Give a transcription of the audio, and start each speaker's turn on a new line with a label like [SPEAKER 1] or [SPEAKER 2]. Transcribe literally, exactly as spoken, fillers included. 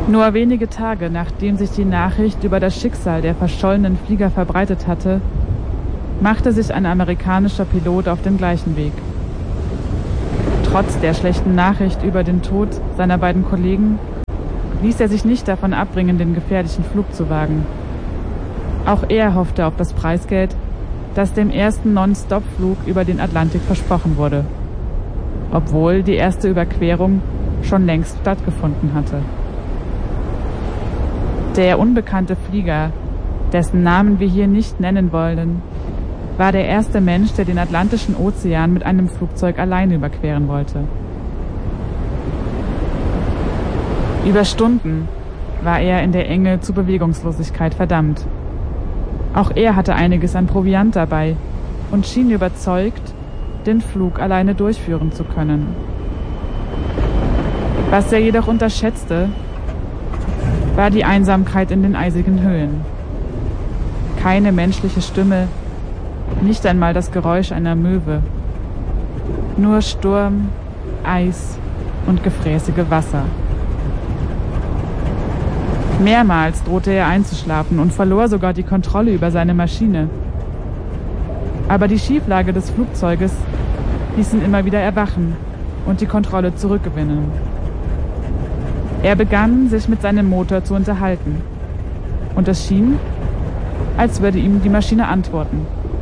[SPEAKER 1] Nur wenige Tage nachdem sich die Nachricht über das Schicksal der verschollenen Flieger verbreitet hatte, machte sich ein amerikanischer Pilot auf den gleichen Weg. Trotz der schlechten Nachricht über den Tod seiner beiden Kollegen ließ er sich nicht davon abbringen, den gefährlichen Flug zu wagen. Auch er hoffte auf das Preisgeld, das dem ersten Non-Stop-Flug über den Atlantik versprochen wurde, obwohl die erste Überquerung schon längst stattgefunden hatte. Der unbekannte Flieger, dessen Namen wir hier nicht nennen wollen, war der erste Mensch, der den Atlantischen Ozean mit einem Flugzeug alleine überqueren wollte. Über Stunden war er in der Enge zu Bewegungslosigkeit verdammt. Auch er hatte einiges an Proviant dabei und schien überzeugt, den Flug alleine durchführen zu können. Was er jedoch unterschätzte, war die Einsamkeit in den eisigen Höhen. Keine menschliche Stimme, nicht einmal das Geräusch einer Möwe. Nur Sturm, Eis und gefräßige Wasser. Mehrmals drohte er einzuschlafen und verlor sogar die Kontrolle über seine Maschine. Aber die Schieflage des Flugzeuges ließ ihn immer wieder erwachen und die Kontrolle zurückgewinnen. Er begann, sich mit seinem Motor zu unterhalten. Und es schien, als würde ihm die Maschine antworten.